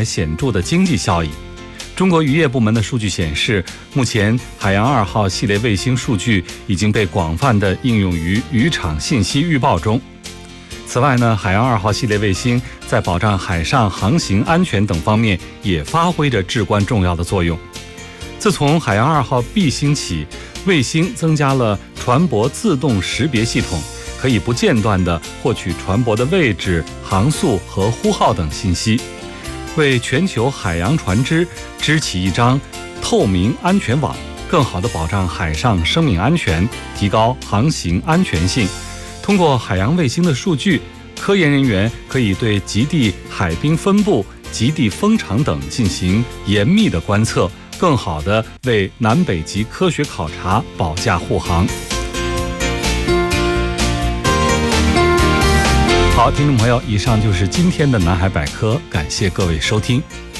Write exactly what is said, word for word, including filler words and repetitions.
来显著的经济效益。中国渔业部门的数据显示，目前海洋二号系列卫星数据已经被广泛地应用于渔场信息预报中。此外呢，海洋二号系列卫星在保障海上航行安全等方面也发挥着至关重要的作用。自从海洋二号 B 星起，卫星增加了船舶自动识别系统，可以不间断地获取船舶的位置、航速和呼号等信息，为全球海洋船只织起一张透明安全网，更好地保障海上生命安全，提高航行安全性。通过海洋卫星的数据，科研人员可以对极地海冰分布、极地风场等进行严密的观测，更好地为南北极科学考察保驾护航。好，听众朋友，以上就是今天的南海百科，感谢各位收听。